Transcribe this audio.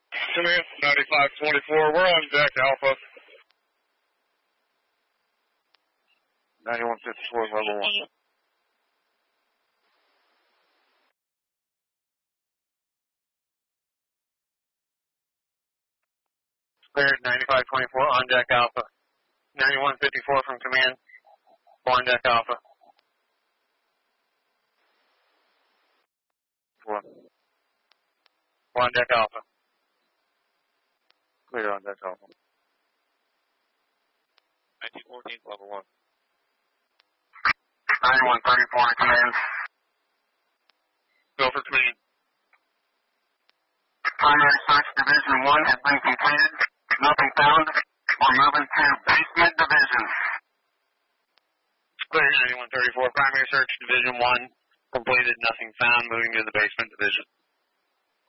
Command 9524, we're on deck Alpha. 9154, level 1. Cleared 9524 on deck Alpha. 9154 from command. On deck Alpha. 4. On deck Alpha. Clear on deck Alpha. 1914, level 1. 9134 on command. Go for command. Primary search division 1 has been completed. Nothing found. We're moving to basement division. Clear 9134. Primary search division 1 completed. Nothing found. Moving to the basement division.